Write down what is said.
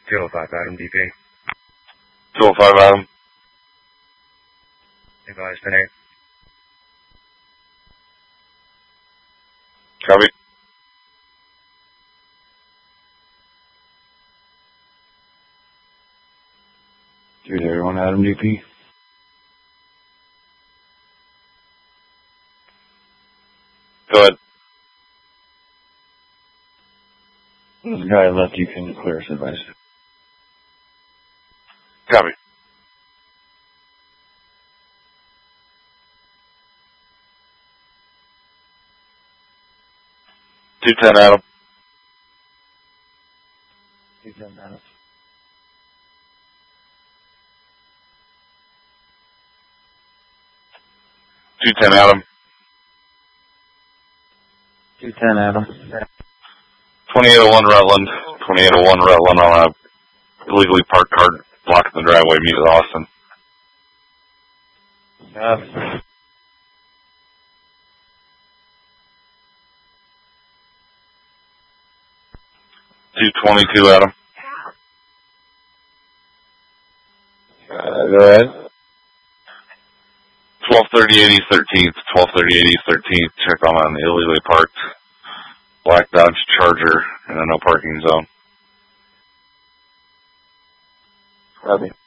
205 Adam, DP. 205 Adam. Advise 10-8. Copy. Here's everyone, Adam, DP. Go ahead. There's a guy left, you can clear us, advice. Copy. $210 Adam. 210 Adam. $210 Adam. 210 Adam. 2801 Rutland. 2801 Rutland on a illegally parked car blocking the driveway. Meet with Austin. 222 Adam. Go ahead. 1238 East 13th. 1238 East 13th. Check on an illegally parked black Dodge Charger in a no parking zone. Copy.